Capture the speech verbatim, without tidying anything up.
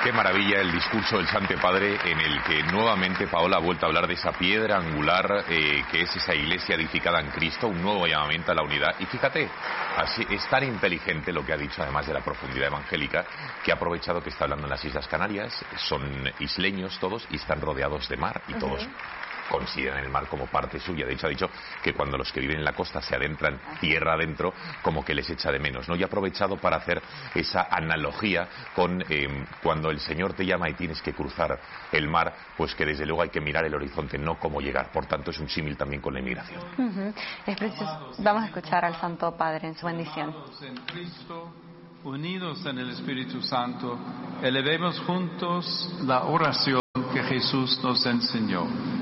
Qué maravilla el discurso del Santo Padre, en el que nuevamente Paola ha vuelto a hablar de esa piedra angular eh, que es esa iglesia edificada en Cristo, un nuevo llamamiento a la unidad. Y fíjate, así, es tan inteligente lo que ha dicho, además de la profundidad evangélica, que ha aprovechado que está hablando en las Islas Canarias. Son isleños todos y están rodeados de mar, y todos consideran el mar como parte suya. De hecho, ha dicho que cuando los que viven en la costa se adentran tierra adentro, como que les echa de menos, ¿no? Y ha aprovechado para hacer esa analogía con eh, cuando el Señor te llama y tienes que cruzar el mar, pues que desde luego hay que mirar el horizonte, no cómo llegar. Por tanto, es un símil también con la inmigración. Uh-huh. Es precioso. Vamos a escuchar al Santo Padre en su bendición. En Cristo, unidos en el Espíritu Santo, elevemos juntos la oración que Jesús nos enseñó.